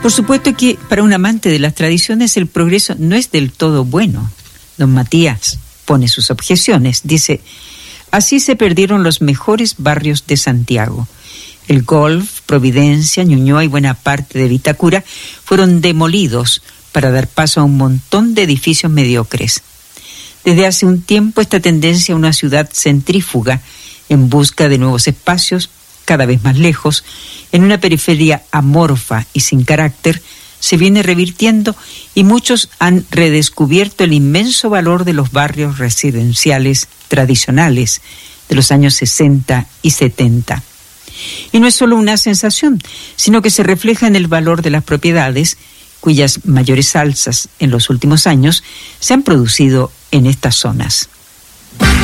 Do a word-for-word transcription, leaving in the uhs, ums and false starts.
Por supuesto que para un amante de las tradiciones el progreso no es del todo bueno. Don Matías pone sus objeciones. Dice, así se perdieron los mejores barrios de Santiago. El Golf, Providencia, Ñuñoa y buena parte de Vitacura fueron demolidos para dar paso a un montón de edificios mediocres. Desde hace un tiempo esta tendencia a una ciudad centrífuga en busca de nuevos espacios, cada vez más lejos, en una periferia amorfa y sin carácter, se viene revirtiendo y muchos han redescubierto el inmenso valor de los barrios residenciales tradicionales de los años sesenta y setenta. Y no es solo una sensación, sino que se refleja en el valor de las propiedades, cuyas mayores alzas en los últimos años se han producido en estas zonas.